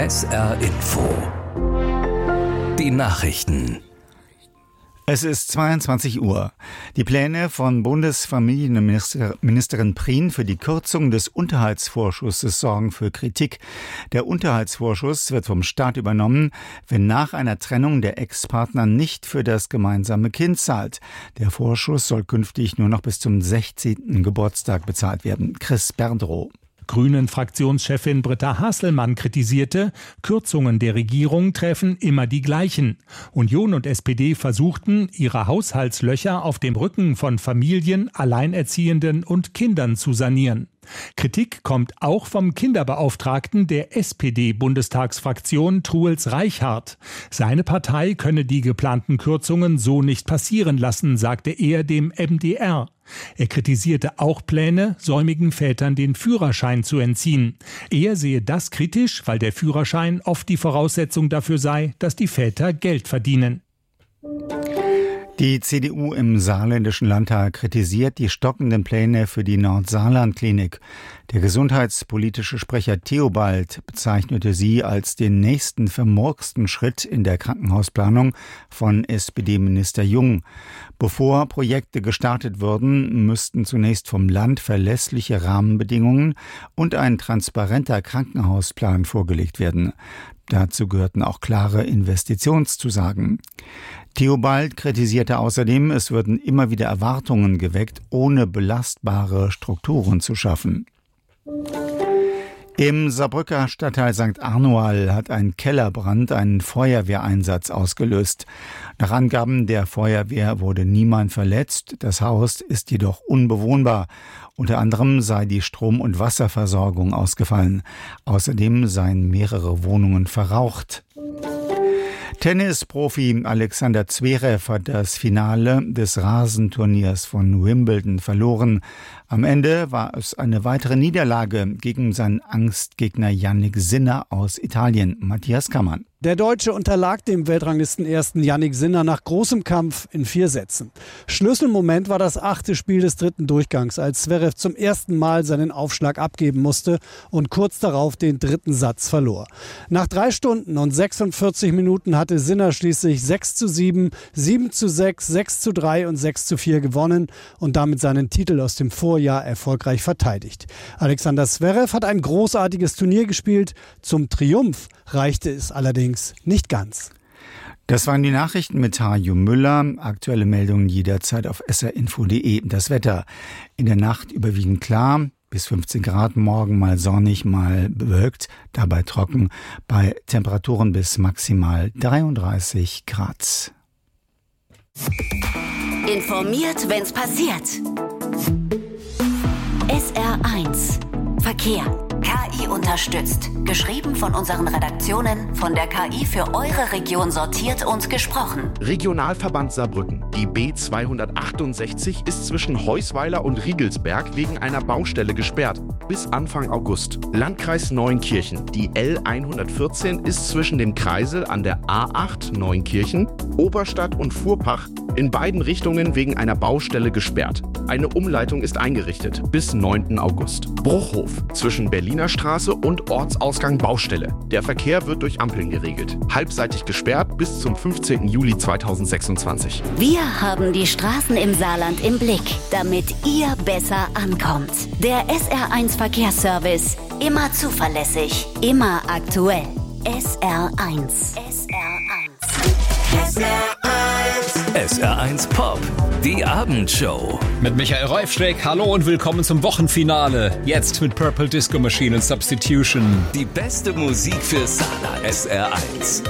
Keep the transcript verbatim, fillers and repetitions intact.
S R Info. Die Nachrichten. Es ist zweiundzwanzig Uhr. Die Pläne von Bundesfamilienministerin Prien für die Kürzung des Unterhaltsvorschusses sorgen für Kritik. Der Unterhaltsvorschuss wird vom Staat übernommen, wenn nach einer Trennung der Ex-Partner nicht für das gemeinsame Kind zahlt. Der Vorschuss soll künftig nur noch bis zum sechzehnten Geburtstag bezahlt werden. Chris Berdrow. Grünen-Fraktionschefin Britta Hasselmann kritisierte, Kürzungen der Regierung treffen immer die gleichen. Union und S P D versuchten, ihre Haushaltslöcher auf dem Rücken von Familien, Alleinerziehenden und Kindern zu sanieren. Kritik kommt auch vom Kinderbeauftragten der S P D-Bundestagsfraktion Truls Reichhardt. Seine Partei könne die geplanten Kürzungen so nicht passieren lassen, sagte er dem M D R. Er kritisierte auch Pläne, säumigen Vätern den Führerschein zu entziehen. Er sehe das kritisch, weil der Führerschein oft die Voraussetzung dafür sei, dass die Väter Geld verdienen. Die C D U im Saarländischen Landtag kritisiert die stockenden Pläne für die Nordsaarland-Klinik. Der gesundheitspolitische Sprecher Theobald bezeichnete sie als den nächsten vermurksten Schritt in der Krankenhausplanung von S P D-Minister Jung. Bevor Projekte gestartet würden, müssten zunächst vom Land verlässliche Rahmenbedingungen und ein transparenter Krankenhausplan vorgelegt werden. Dazu gehörten auch klare Investitionszusagen. Theobald kritisierte außerdem, es würden immer wieder Erwartungen geweckt, ohne belastbare Strukturen zu schaffen. Im Saarbrücker Stadtteil Sankt Arnoal hat ein Kellerbrand einen Feuerwehreinsatz ausgelöst. Nach Angaben der Feuerwehr wurde niemand verletzt, das Haus ist jedoch unbewohnbar. Unter anderem sei die Strom- und Wasserversorgung ausgefallen. Außerdem seien mehrere Wohnungen verraucht. Tennisprofi Alexander Zverev hat das Finale des Rasenturniers von Wimbledon verloren. Am Ende war es eine weitere Niederlage gegen seinen Angstgegner Jannik Sinner aus Italien. Matthias Kammann. Der Deutsche unterlag dem Weltranglistenersten Jannik Sinner nach großem Kampf in vier Sätzen. Schlüsselmoment war das achte Spiel des dritten Durchgangs, als Zverev zum ersten Mal seinen Aufschlag abgeben musste und kurz darauf den dritten Satz verlor. Nach drei Stunden und sechsundvierzig Minuten hatte Sinner schließlich sechs zu sieben, sieben zu sechs, sechs zu drei und sechs zu vier gewonnen und damit seinen Titel aus dem Vorjahr erfolgreich verteidigt. Alexander Zverev hat ein großartiges Turnier gespielt. Zum Triumph reichte es allerdings nicht ganz. Das waren die Nachrichten mit Hajo Müller. Aktuelle Meldungen jederzeit auf s r info punkt d e. Das Wetter in der Nacht überwiegend klar, bis fünfzehn Grad, morgen mal sonnig, mal bewölkt, dabei trocken, bei Temperaturen bis maximal dreiunddreißig Grad. Informiert, wenn's passiert. S R eins Verkehr. K I unterstützt. Geschrieben von unseren Redaktionen, von der K I für eure Region sortiert und gesprochen. Regionalverband Saarbrücken. Die B zweihundertachtundsechzig ist zwischen Heusweiler und Riegelsberg wegen einer Baustelle gesperrt. Bis Anfang August. Landkreis Neunkirchen. Die L hundertvierzehn ist zwischen dem Kreisel an der A acht Neunkirchen, Oberstadt und Fuhrpach in beiden Richtungen wegen einer Baustelle gesperrt. Eine Umleitung ist eingerichtet bis neunten August. Bruchhof zwischen Berliner Straße und Ortsausgang Baustelle. Der Verkehr wird durch Ampeln geregelt. Halbseitig gesperrt bis zum fünfzehnten Juli zweitausendsechsundzwanzig. Wir haben die Straßen im Saarland im Blick, damit ihr besser ankommt. Der S R eins Verkehrsservice. Immer zuverlässig, immer aktuell. S R eins. S R eins. S R eins. S R eins Pop. Die Abendshow. Mit Michael Reufschläg, hallo und willkommen zum Wochenfinale. Jetzt mit Purple Disco Machine und Substitution. Die beste Musik für Saarland. S R eins.